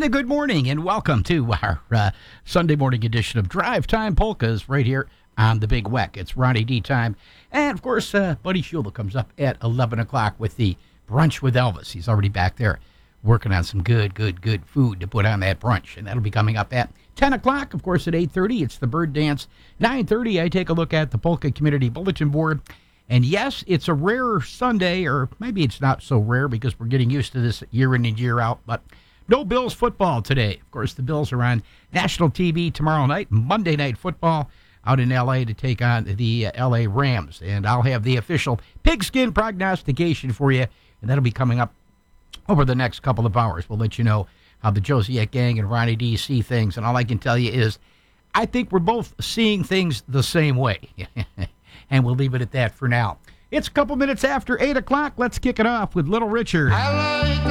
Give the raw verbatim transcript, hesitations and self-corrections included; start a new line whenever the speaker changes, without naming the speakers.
And a good morning and welcome to our uh, Sunday morning edition of Drive Time Polkas right here on the Big Weck. It's Ronnie D time. And, of course, uh, Buddy Schulda comes up at eleven o'clock with the Brunch with Elvis. He's already back there working on some good, good, good food to put on that brunch. And that'll be coming up at ten o'clock. Of course, at eight thirty, it's the Bird Dance. nine thirty, I take a look at the Polka Community Bulletin Board. And, yes, it's a rare Sunday, or maybe it's not so rare because we're getting used to this year in and year out, but no Bills football today. Of course, the Bills are on national T V tomorrow night, Monday Night Football out in L A to take on the uh, L A Rams. And I'll have the official pigskin prognostication for you, and that'll be coming up over the next couple of hours. We'll let you know how the Josiek Gang and Ronnie D see things. And all I can tell you is I think we're both seeing things the same way. And we'll leave it at that for now. It's a couple minutes after eight o'clock. Let's kick it off with Little Richard.
I like